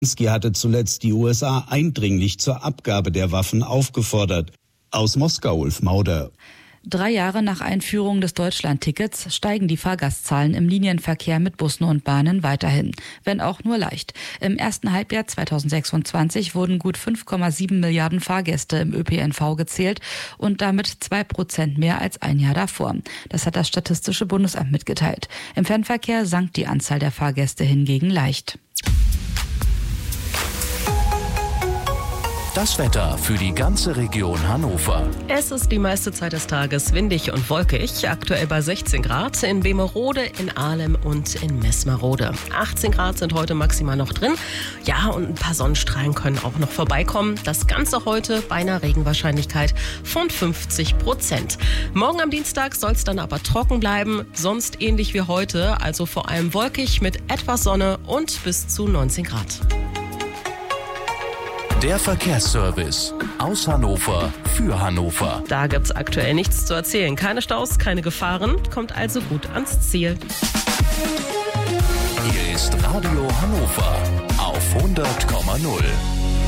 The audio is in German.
Zelensky hatte zuletzt die USA eindringlich zur Abgabe der Waffen aufgefordert. Aus Moskau, Ulf Mauder. 3 Jahre nach Einführung des Deutschland-Tickets steigen die Fahrgastzahlen im Linienverkehr mit Bussen und Bahnen weiterhin, wenn auch nur leicht. Im ersten Halbjahr 2026 wurden gut 5,7 Milliarden Fahrgäste im ÖPNV gezählt und damit 2% mehr als ein Jahr davor. Das hat das Statistische Bundesamt mitgeteilt. Im Fernverkehr sank die Anzahl der Fahrgäste hingegen leicht. Das Wetter für die ganze Region Hannover. Es ist die meiste Zeit des Tages windig und wolkig, aktuell bei 16 Grad in Bemerode, in Ahlem und in Messmerode. 18 Grad sind heute maximal noch drin. Ja, und ein paar Sonnenstrahlen können auch noch vorbeikommen. Das Ganze heute bei einer Regenwahrscheinlichkeit von 50%. Morgen am Dienstag soll es dann aber trocken bleiben, sonst ähnlich wie heute, also vor allem wolkig mit etwas Sonne und bis zu 19 Grad. Der Verkehrsservice aus Hannover für Hannover. Da gibt's aktuell nichts zu erzählen. Keine Staus, keine Gefahren. Kommt also gut ans Ziel. Hier ist Radio Hannover auf 100,0.